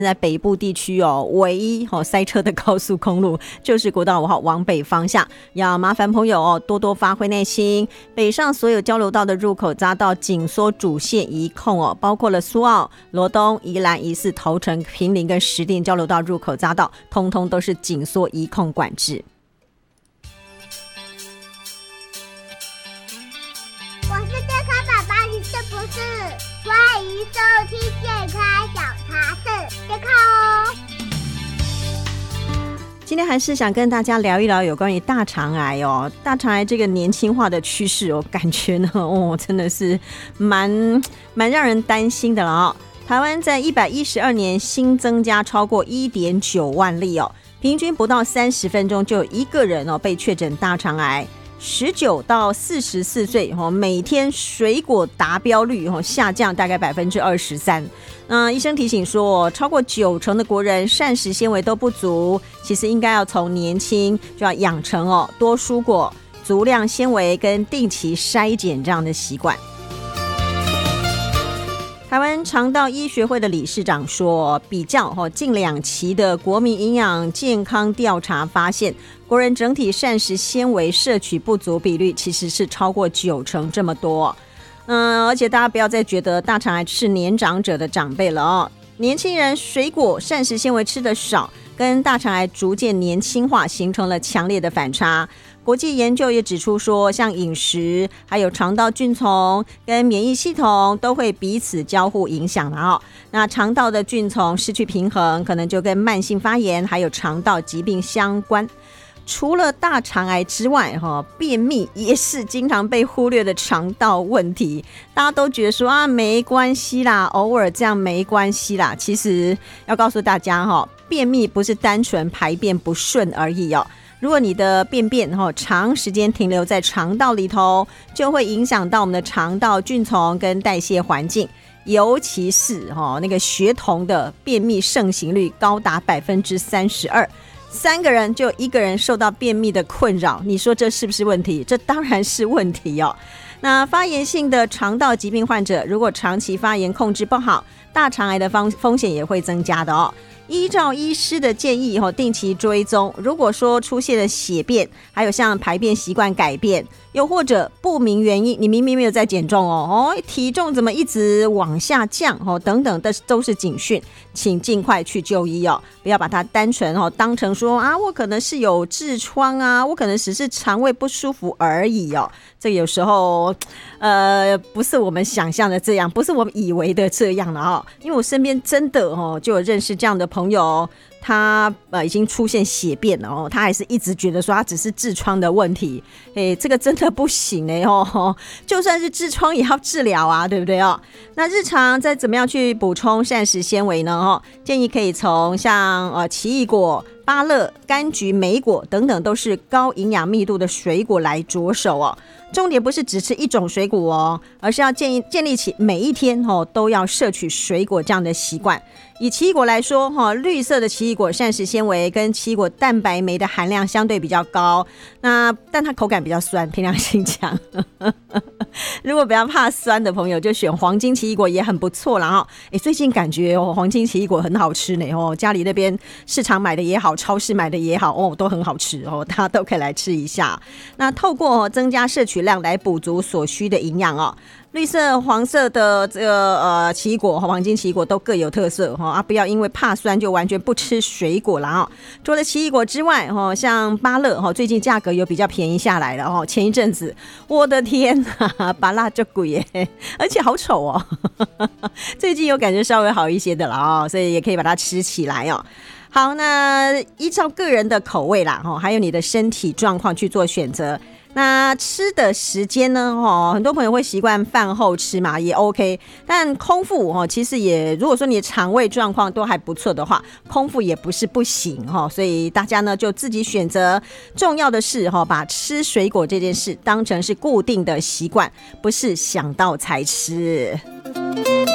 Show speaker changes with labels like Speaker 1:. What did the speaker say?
Speaker 1: 在北部地区唯一塞车的高速公路就是国道5号往北方向，要麻烦朋友多多发挥耐心。北上所有交流道的入口匝道紧缩主线一控包括了苏澳、罗东、宜兰、宜4、头城、坪林跟石碇交流道入口匝道，通通都是紧缩一控管制。
Speaker 2: 我是健康宝宝，你是不是？欢迎收听健康小茶室，健康哦。
Speaker 1: 今天还是想跟大家聊一聊有关于大肠癌大肠癌这个年轻化的趋势感觉呢真的是蛮让人担心的了台湾在112年新增加超过 1.9 万例平均不到30分钟就有一个人被确诊大肠癌。19到44岁每天水果达标率下降大概 23%。医生提醒说超过90%的国人膳食纤维都不足，其实应该要从年轻就要养成多蔬果、足量纤维跟定期筛检这样的习惯。台湾肠道医学会的理事长说，比较近2期的国民营养健康调查发现，国人整体膳食纤维摄取不足比率其实是超过90%这么多。而且大家不要再觉得大肠癌是年长者的长辈了年轻人水果膳食纤维吃得少，跟大肠癌逐渐年轻化形成了强烈的反差。国际研究也指出说，像饮食还有肠道菌丛跟免疫系统都会彼此交互影响的那肠道的菌丛失去平衡，可能就跟慢性发炎还有肠道疾病相关。除了大肠癌之外便秘也是经常被忽略的肠道问题。大家都觉得说没关系啦，偶尔这样没关系啦，其实要告诉大家便秘不是单纯排便不顺而已如果你的便便长时间停留在肠道里头，就会影响到我们的肠道菌丛跟代谢环境，尤其是那个学童的便秘盛行率高达 32%， 3个人就1个人受到便秘的困扰，你说这是不是问题？这当然是问题那发炎性的肠道疾病患者，如果长期发炎控制不好，大肠癌的风险也会增加的依照医师的建议定期追踪，如果说出现了血便，还有像排便习惯改变，又或者不明原因，你明明没有在减重体重怎么一直往下降等等，这都是警讯，请尽快去就医不要把它单纯当成说我可能是有痔疮我可能只是肠胃不舒服而已这有时候不是我们想象的这样，不是我们以为的这样的因为我身边真的就有认识这样的朋友，他已经出现血便了他还是一直觉得说他只是痔疮的问题。这个真的不行就算是痔疮也要治疗对不对那日常再怎么样去补充膳食纤维呢建议可以从像奇异果、芭乐、柑橘、莓果等等都是高营养密度的水果来着手重点不是只吃一种水果而是要建立起每一天都要摄取水果这样的习惯。以奇异果来说绿色的奇异果膳食纤维跟奇异果蛋白酶的含量相对比较高，但它口感比较酸，凭良心讲如果比较怕酸的朋友就选黄金奇异果也很不错啦最近感觉黄金奇异果很好吃呢家里那边市场买的也好，超市买的也好都很好吃大家都可以来吃一下。那透过增加摄取量来补足所需的营养绿色、黄色的这个奇异果和黄金奇异果都各有特色不要因为怕酸就完全不吃水果了除了奇异果之外像芭乐最近价格有比较便宜下来了前一阵子我的天芭乐就贵耶，而且好丑最近有感觉稍微好一些的了所以也可以把它吃起来好，那依照个人的口味啦还有你的身体状况去做选择。那吃的时间呢很多朋友会习惯饭后吃嘛，也 OK， 但空腹其实也，如果说你的肠胃状况都还不错的话，空腹也不是不行所以大家呢就自己选择。重要的是把吃水果这件事当成是固定的习惯，不是想到才吃。